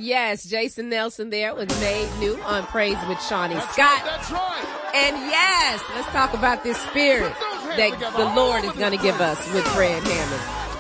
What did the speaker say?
Yes, Jason Nelson there was made new on Praise with Shawnee Scott. That's right. And yes, let's talk about this spirit that the Lord is going to give us with Fred Hammond.